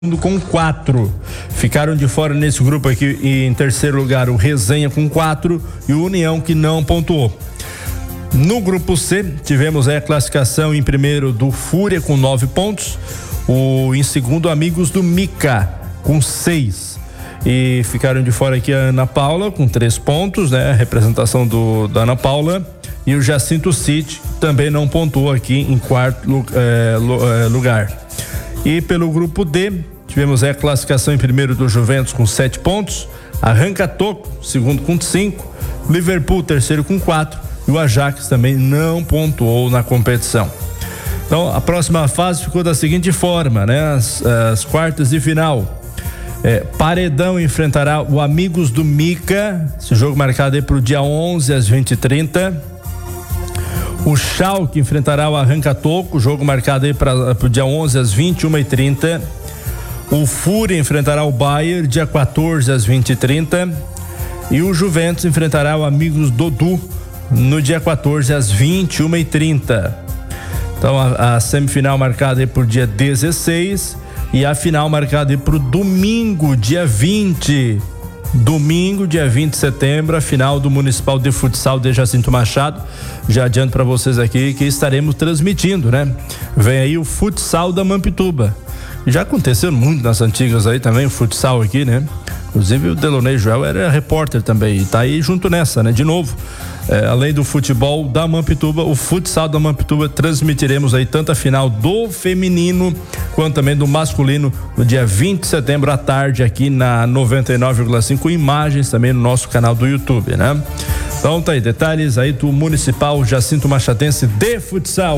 com 4. Ficaram de fora nesse grupo aqui e em terceiro lugar o Resenha com 4 e o União que não pontuou. No grupo C tivemos a classificação em primeiro do Fúria com 9 pontos, em segundo Amigos do Mica com 6 e ficaram de fora aqui a Ana Paula com 3 pontos, né? A representação da Ana Paula, e o Jacinto City também não pontuou aqui em quarto lugar. E pelo grupo D, tivemos a classificação em primeiro do Juventus com 7 pontos, Arranca Toco, segundo com 5, Liverpool, terceiro com 4, e o Ajax também não pontuou na competição. Então, a próxima fase ficou da seguinte forma, né? As quartas de final. Paredão enfrentará o Amigos do Mica, esse jogo marcado aí para o dia 11 às 20h30. O Schalke enfrentará o Arranca Toco, jogo marcado aí para o dia 11 às 21h30. O Fúria enfrentará o Bayern, dia 14 às 20h30. E o Juventus enfrentará o Amigos Dodô no dia 14 às 21h30. Então a semifinal marcada aí por dia 16 e a final marcada aí para o domingo, dia 20. Domingo, dia 20 de setembro, a final do Municipal de Futsal de Jacinto Machado. Já adianto para vocês aqui que estaremos transmitindo, né? Vem aí o Futsal da Mampituba. Já aconteceu muito nas antigas aí também, o futsal aqui, né? Inclusive o Delonei Joel era repórter também e tá aí junto nessa, né? De novo, além do futebol da Mampituba, o futsal da Mampituba, transmitiremos aí tanto a final do feminino quanto também do masculino no dia 20 de setembro à tarde aqui na 99,5, imagens também no nosso canal do YouTube, né? Então tá aí, detalhes aí do Municipal Jacinto Machadense de futsal.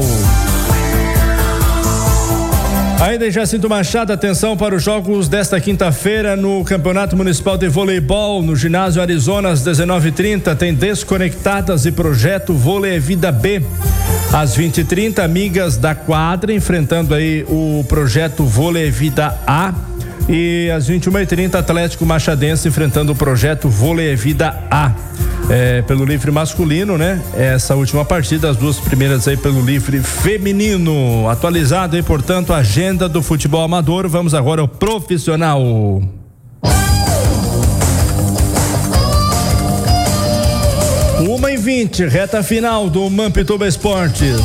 Ainda em Jacinto Machado, atenção para os jogos desta quinta-feira no Campeonato Municipal de Voleibol, no ginásio Arizona, às 19h30, tem Desconectadas e Projeto Vôlei Vida B. Às 20h30, Amigas da Quadra, enfrentando aí o Projeto Vôlei Vida A. E às 21h30, Atlético Machadense enfrentando o Projeto Vôlei Vida A. Pelo livre masculino, né? Essa última partida, as duas primeiras aí pelo livre feminino. Atualizado aí, portanto, a agenda do futebol amador. Vamos agora ao profissional. 1h20, reta final do Mampituba Esportes.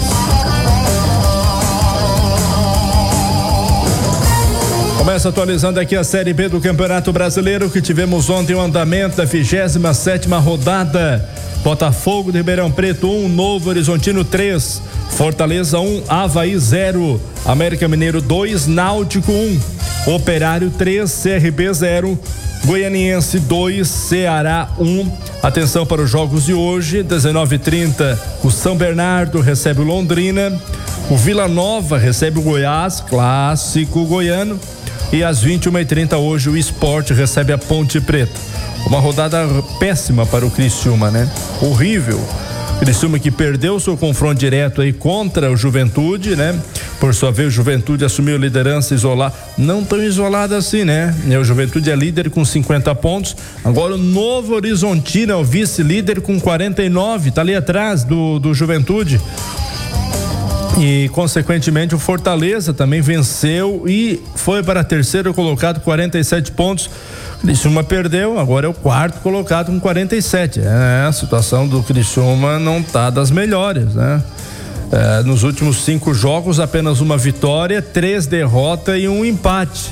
Começa atualizando aqui a Série B do Campeonato Brasileiro, que tivemos ontem o andamento da 27ª rodada. Botafogo de Ribeirão Preto 1, Novo Horizontino 3, Fortaleza 1, Avaí 0, América Mineiro 2, Náutico 1, Operário 3, CRB 0, Goianiense 2, Ceará 1. Atenção para os jogos de hoje, 19h30, o São Bernardo recebe o Londrina, o Vila Nova recebe o Goiás, clássico goiano. E às 21h30 hoje o Sport recebe a Ponte Preta. Uma rodada péssima para o Criciúma, né? Horrível. Criciúma que perdeu seu confronto direto aí contra o Juventude, né? Por sua vez, o Juventude assumiu a liderança isolada, não tão isolada assim, né? O Juventude é líder com 50 pontos. Agora o Novo Horizontino é o vice-líder com 49, tá ali atrás do Juventude. E, consequentemente, o Fortaleza também venceu e foi para terceiro colocado, 47 pontos. Criciúma perdeu, agora é o quarto colocado com 47. A situação do Criciúma não tá das melhores, né? Nos últimos 5 jogos, apenas uma vitória, 3 derrotas e um empate.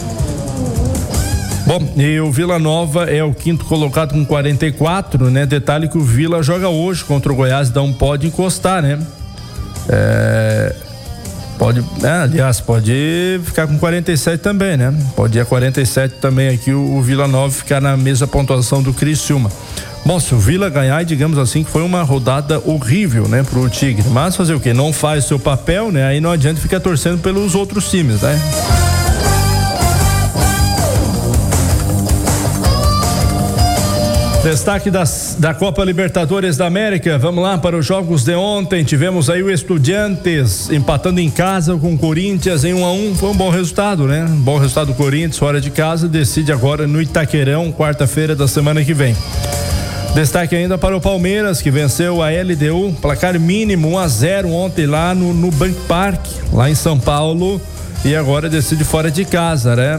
Bom, e o Vila Nova é o quinto colocado com 44, né? Detalhe que o Vila joga hoje contra o Goiás, então pode encostar, né? Aliás, pode ficar com 47 também, né? Pode ir a 47 também aqui o Vila Nova ficar na mesma pontuação do Criciúma. Bom, se o Vila ganhar, digamos assim, que foi uma rodada horrível, né, pro Tigre. Mas fazer o quê? Não faz seu papel, né? Aí não adianta ficar torcendo pelos outros times, né? Destaque da Copa Libertadores da América. Vamos lá para os jogos de ontem. Tivemos aí o Estudiantes empatando em casa com o Corinthians em 1-1. Foi um bom resultado, né? Um bom resultado do Corinthians fora de casa. Decide agora no Itaquerão, quarta-feira da semana que vem. Destaque ainda para o Palmeiras, que venceu a LDU, placar mínimo 1-0 ontem lá no Bank Park, lá em São Paulo. e agora decide fora de casa, né?